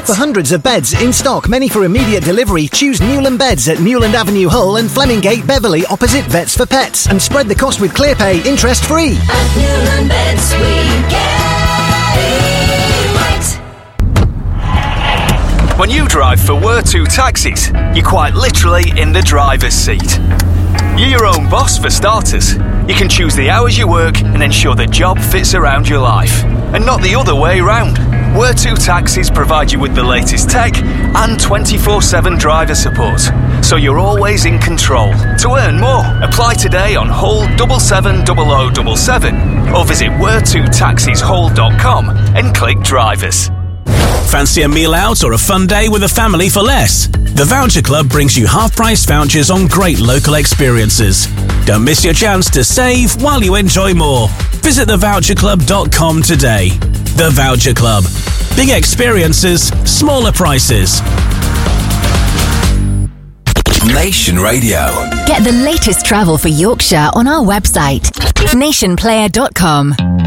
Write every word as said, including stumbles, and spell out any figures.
For hundreds of beds in stock, many for immediate delivery, choose Newland Beds at Newland Avenue Hull and Flemingate Beverley opposite Vets for Pets. And spread the cost with ClearPay, interest free. At Newland Beds we get it right. When you drive for Where To Taxis, you're quite literally in the driver's seat. You're your own boss for starters. You can choose the hours you work and ensure the job fits around your life. And not the other way round. Where To Taxis provide you with the latest tech and twenty-four seven driver support, so you're always in control. To earn more, apply today on Hull seven seven zero zero seven seven or visit where to taxis hull dot com and click drivers. Fancy a meal out or a fun day with a family for less? The Voucher Club brings you half-price vouchers on great local experiences. Don't miss your chance to save while you enjoy more. Visit the voucher club dot com today. The Voucher Club. Big experiences, smaller prices. Nation Radio. Get the latest travel for Yorkshire on our website, nation player dot com.